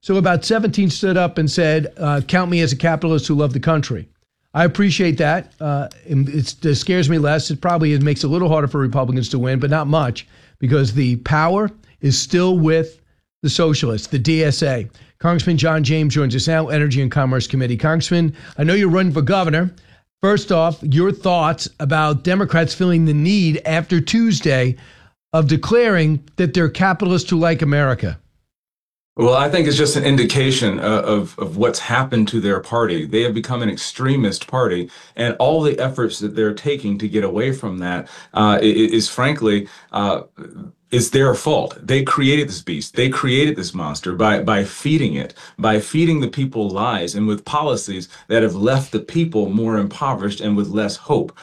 So about 17 stood up and said, count me as a capitalist who loved the country. I appreciate that. It scares me less. It makes it a little harder for Republicans to win, but not much, because the power is still with the socialists, the DSA. Congressman John James joins us now, Energy and Commerce Committee. Congressman, I know you're running for governor. First off, your thoughts about Democrats feeling the need after Tuesday of declaring that they're capitalists who like America. Well, I think it's just an indication of what's happened to their party. They have become an extremist party, and all the efforts that they're taking to get away from that is frankly is their fault. They created this beast. They created this monster by feeding it, by feeding the people lies, and with policies that have left the people more impoverished and with less hope.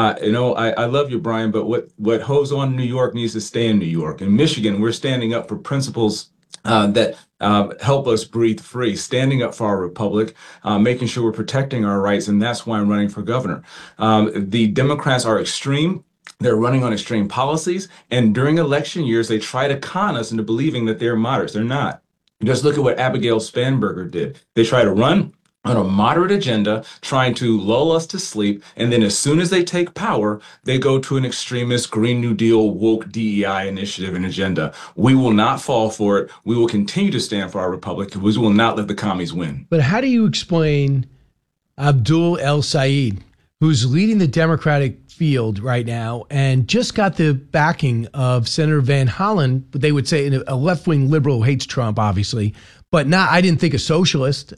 I love you, Brian, but what hoves on New York needs to stay in New York. In Michigan, we're standing up for principles that help us breathe free, standing up for our republic, making sure we're protecting our rights, and that's why I'm running for governor. The Democrats are extreme. They're running on extreme policies, and during election years, they try to con us into believing that they're moderates. They're not. Just look at what Abigail Spanberger did. They try to run on a moderate agenda, trying to lull us to sleep, and then as soon as they take power, they go to an extremist Green New Deal, woke DEI initiative and agenda. We will not fall for it. We will continue to stand for our republic, because we will not let the commies win. But how do you explain Abdul El-Sayed, who's leading the Democratic field right now and just got the backing of Senator Van Hollen, but they would say a left-wing liberal who hates Trump, obviously, but I didn't think a socialist,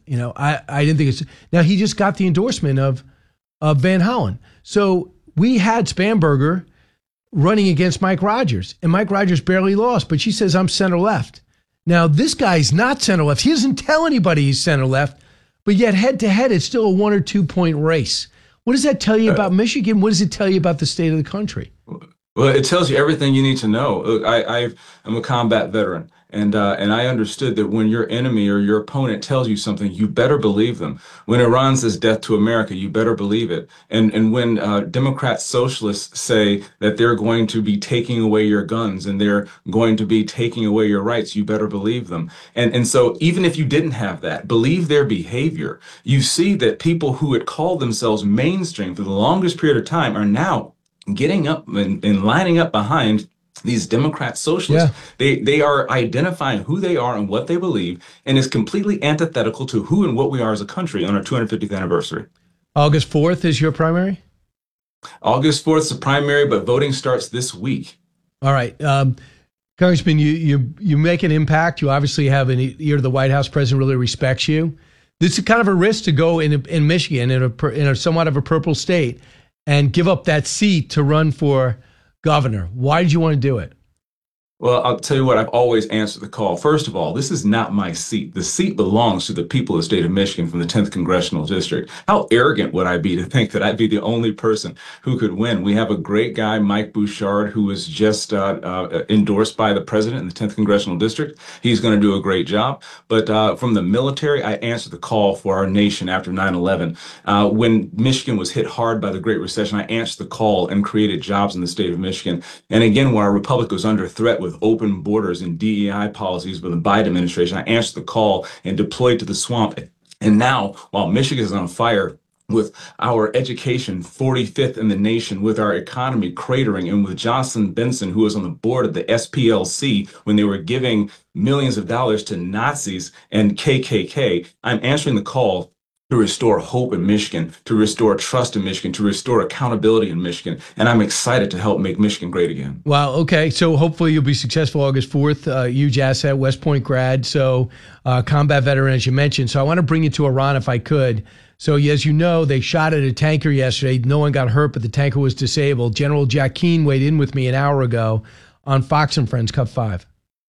I didn't think it's, now he just got the endorsement of Van Hollen. So we had Spanberger running against Mike Rogers, and Mike Rogers barely lost, but she says, I'm center left. Now, this guy's not center left. He doesn't tell anybody he's center left, but yet head to head, it's still a 1 or 2 point race. What does that tell you about Michigan? What does it tell you about the state of the country? Well, it tells you everything you need to know. Look, I'm a combat veteran, and I understood that when your enemy or your opponent tells you something, you better believe them. When Iran says death to America, you better believe it. And when Democrat socialists say that they're going to be taking away your guns and they're going to be taking away your rights, you better believe them. And so even if you didn't have that, believe their behavior. You see that people who had called themselves mainstream for the longest period of time are now getting up and lining up behind these Democrat socialists. Yeah. They are identifying who they are and what they believe, and is completely antithetical to who and what we are as a country on our 250th anniversary. August 4th is your primary? August 4th is the primary, but voting starts this week. All right. Congressman, you make an impact. You obviously have an ear to the White House. President really respects you. This is kind of a risk to go in Michigan, in a somewhat of a purple state, and give up that seat to run for governor. Why did you want to do it? Well, I'll tell you what, I've always answered the call. First of all, this is not my seat. The seat belongs to the people of the state of Michigan from the 10th Congressional District. How arrogant would I be to think that I'd be the only person who could win? We have a great guy, Mike Bouchard, who was just endorsed by the president in the 10th Congressional District. He's going to do a great job. But from the military, I answered the call for our nation after 9/11. When Michigan was hit hard by the Great Recession, I answered the call and created jobs in the state of Michigan. And again, when our republic was under threat with open borders and DEI policies with the Biden administration, I answered the call and deployed to the swamp. And now, while Michigan is on fire, with our education 45th in the nation, with our economy cratering, and with Johnson Benson, who was on the board of the SPLC when they were giving millions of dollars to Nazis and KKK, I'm answering the call to restore hope in Michigan, to restore trust in Michigan, to restore accountability in Michigan. And I'm excited to help make Michigan great again. Wow. Okay. So hopefully you'll be successful August 4th. Huge asset, West Point grad. So combat veteran, as you mentioned. So I want to bring you to Iran if I could. So as you know, they shot at a tanker yesterday. No one got hurt, but the tanker was disabled. General Jack Keane weighed in with me an hour ago on Fox and Friends, Cut 5.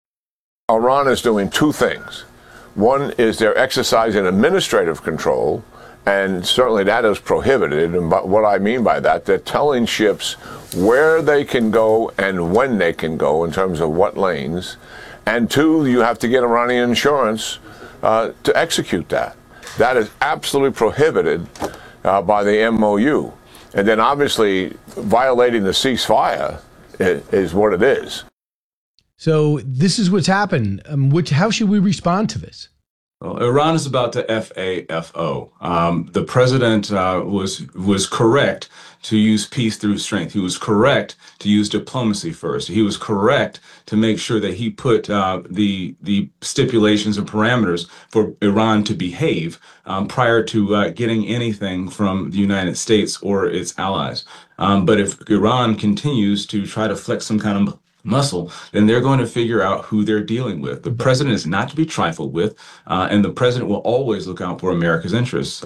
Iran is doing two things. One is they're exercising administrative control, and certainly that is prohibited. And what I mean by that, they're telling ships where they can go and when they can go in terms of what lanes. And two, you have to get Iranian insurance to execute that. That is absolutely prohibited by the MOU. And then obviously violating the ceasefire is what it is. So this is what's happened. How should we respond to this? Well, Iran is about to FAFO. The president was correct to use peace through strength. He was correct to use diplomacy first. He was correct to make sure that he put the stipulations and parameters for Iran to behave prior to getting anything from the United States or its allies. But if Iran continues to try to flex some kind of muscle, then they're going to figure out who they're dealing with. The president is not to be trifled with, and the president will always look out for America's interests.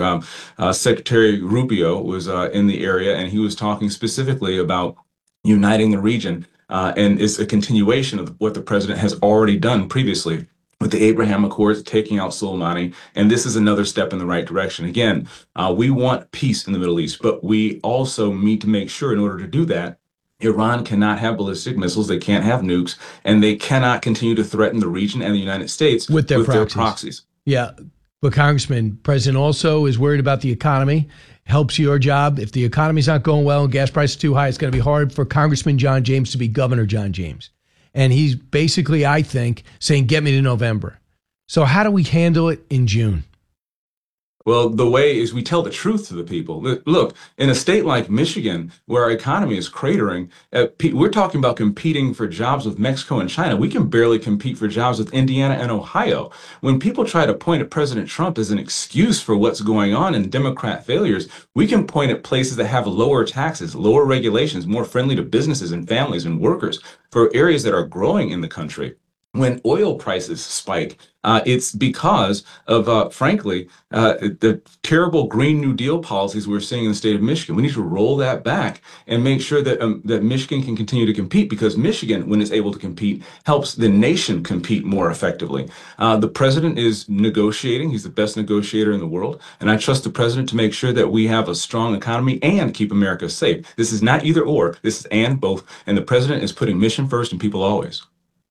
Secretary Rubio was in the area, and he was talking specifically about uniting the region, and it's a continuation of what the president has already done previously with the Abraham Accords, taking out Soleimani, and this is another step in the right direction. Again, we want peace in the Middle East, but we also need to make sure in order to do that, Iran cannot have ballistic missiles, they can't have nukes, and they cannot continue to threaten the region and the United States with their proxies. Yeah. But Congressman, President also is worried about the economy. Helps your job. If the economy's not going well and gas prices are too high, it's going to be hard for Congressman John James to be Governor John James. And he's basically, I think, saying, get me to November. So how do we handle it in June? Well, the way is we tell the truth to the people. Look, in a state like Michigan, where our economy is cratering, we're talking about competing for jobs with Mexico and China. We can barely compete for jobs with Indiana and Ohio. When people try to point at President Trump as an excuse for what's going on in Democrat failures, we can point at places that have lower taxes, lower regulations, more friendly to businesses and families and workers for areas that are growing in the country. When oil prices spike, it's because of, frankly, the terrible Green New Deal policies we're seeing in the state of Michigan. We need to roll that back and make sure that that Michigan can continue to compete, because Michigan, when it's able to compete, helps the nation compete more effectively. The president is negotiating. He's the best negotiator in the world. And I trust the president to make sure that we have a strong economy and keep America safe. This is not either or. This is and both. And the president is putting mission first and people always.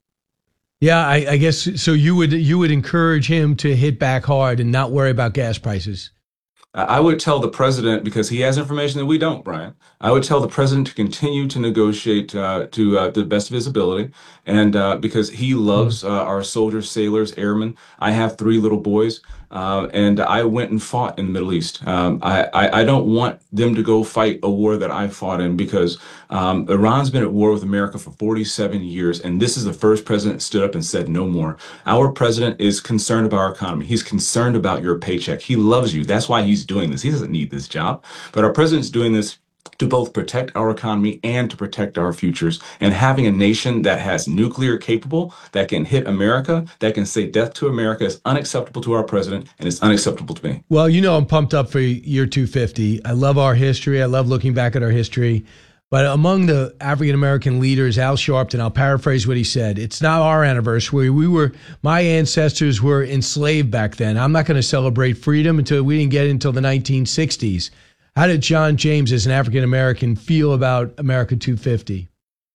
Yeah, I guess so. You would encourage him to hit back hard and not worry about gas prices. I would tell the president, because he has information that we don't, Brian. I would tell the president to continue to negotiate to the best of his ability, and because he loves our soldiers, sailors, airmen. I have 3 little boys, and I went and fought in the Middle East. I don't want them to go fight a war that I fought in, because Iran's been at war with America for 47 years, and this is the first president that stood up and said no more. Our president is concerned about our economy. He's concerned about your paycheck. He loves you. That's why he's doing this. He doesn't need this job, but our president's doing this to both protect our economy and to protect our futures. And having a nation that has nuclear capable, that can hit America, that can say death to America, is unacceptable to our president, and it's unacceptable to me. Well, I'm pumped up for year 250. I love our history. I love looking back at our history. But among the African-American leaders, Al Sharpton, I'll paraphrase what he said. It's not our anniversary. My ancestors were enslaved back then. I'm not going to celebrate freedom until we didn't get it until the 1960s. How did John James, as an African-American, feel about America 250?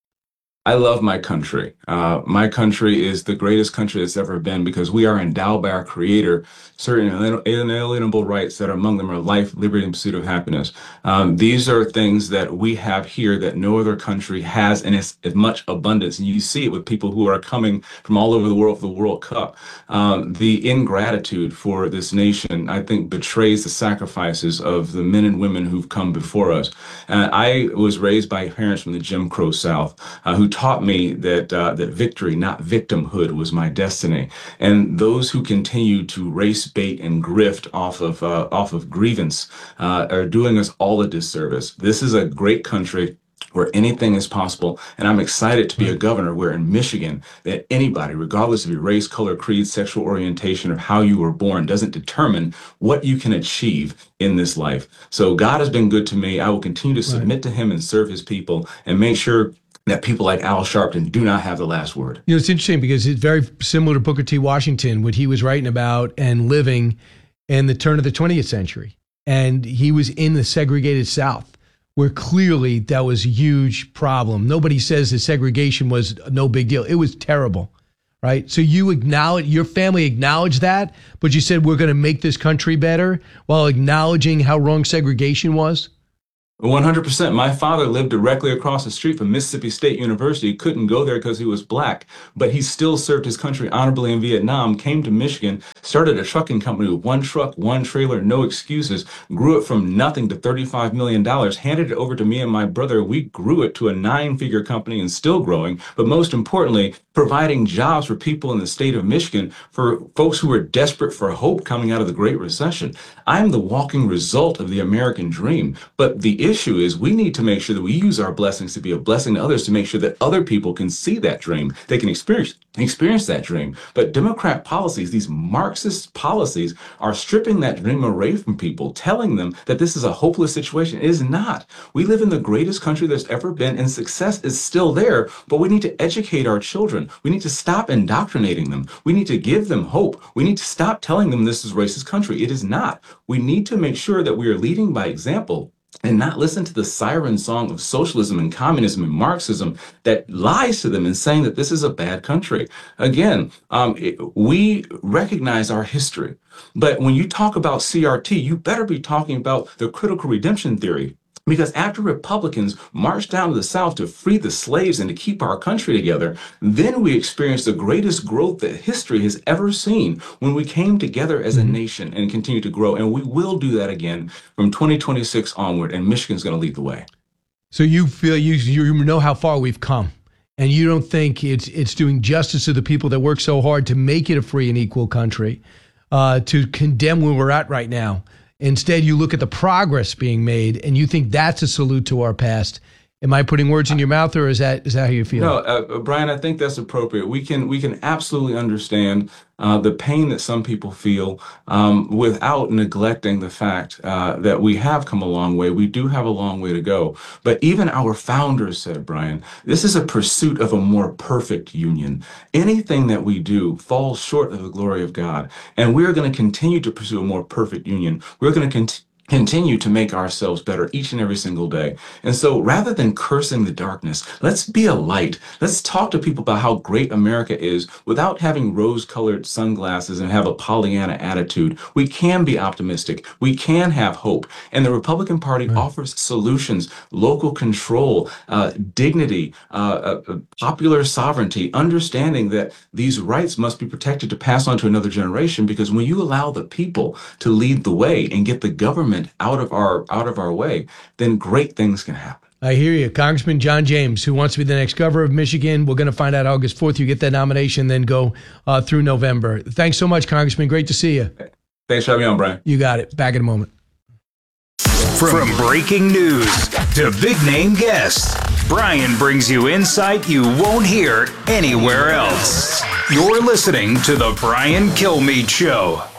I love my country. My country is the greatest country that's ever been, because we are endowed by our Creator certain inalienable rights that among them are life, liberty, and pursuit of happiness. These are things that we have here that no other country has in as much abundance. And you see it with people who are coming from all over the world for the World Cup. The ingratitude for this nation, I think, betrays the sacrifices of the men and women who've come before us. I was raised by parents from the Jim Crow South who taught me that that victory, not victimhood, was my destiny. And those who continue to race bait and grift off of grievance are doing us all a disservice. This is a great country where anything is possible. And I'm excited to be a governor where in Michigan, that anybody, regardless of your race, color, creed, sexual orientation, or how you were born, doesn't determine what you can achieve in this life. So God has been good to me. I will continue to submit to him and serve his people and make sure that people like Al Sharpton do not have the last word. It's interesting because it's very similar to Booker T. Washington, what he was writing about and living in the turn of the 20th century. And he was in the segregated South, where clearly that was a huge problem. Nobody says that segregation was no big deal. It was terrible, right? So you acknowledge, your family acknowledged that, but you said we're going to make this country better while acknowledging how wrong segregation was? 100%. My father lived directly across the street from Mississippi State University. Couldn't go there because he was black, but he still served his country honorably in Vietnam, came to Michigan, started a trucking company with one truck, one trailer, no excuses, grew it from nothing to $35 million, handed it over to me and my brother. We grew it to a 9-figure company and still growing, but most importantly, providing jobs for people in the state of Michigan, for folks who were desperate for hope coming out of the Great Recession. I'm the walking result of the American dream, but the issue is we need to make sure that we use our blessings to be a blessing to others, to make sure that other people can see that dream. They can experience that dream. But Democrat policies, these Marxist policies, are stripping that dream away from people, telling them that this is a hopeless situation. It is not. We live in the greatest country there's ever been, and success is still there, but we need to educate our children. We need to stop indoctrinating them. We need to give them hope. We need to stop telling them this is a racist country. It is not. We need to make sure that we are leading by example and not listen to the siren song of socialism and communism and Marxism that lies to them and saying that this is a bad country. Again, we recognize our history, but when you talk about CRT, you better be talking about the critical redemption theory. Because after Republicans marched down to the South to free the slaves and to keep our country together, then we experienced the greatest growth that history has ever seen when we came together as a nation and continue to grow. And we will do that again from 2026 onward, and Michigan's going to lead the way. So you feel you know how far we've come, and you don't think it's doing justice to the people that work so hard to make it a free and equal country, to condemn where we're at right now. Instead, you look at the progress being made, and you think that's a salute to our past. Am I putting words in your mouth, or is that how you feel? No, Brian, I think that's appropriate. We can absolutely understand the pain that some people feel without neglecting the fact that we have come a long way. We do have a long way to go. But even our founders said, Brian, this is a pursuit of a more perfect union. Anything that we do falls short of the glory of God. And we're going to continue to pursue a more perfect union. We're going to continue to make ourselves better each and every single day. And so rather than cursing the darkness, let's be a light. Let's talk to people about how great America is without having rose-colored sunglasses and have a Pollyanna attitude. We can be optimistic. We can have hope. And the Republican Party offers solutions: local control, dignity, popular sovereignty, understanding that these rights must be protected to pass on to another generation, because when you allow the people to lead the way and get the government out of our way, then great things can happen. I hear you. Congressman John James, who wants to be the next governor of Michigan. We're going to find out August 4th. You get that nomination, then go through November. Thanks so much, Congressman. Great to see you. Thanks for having me on, Brian. You got it. Back in a moment. From breaking news to big name guests, Brian brings you insight you won't hear anywhere else. You're listening to The Brian Kilmeade Show.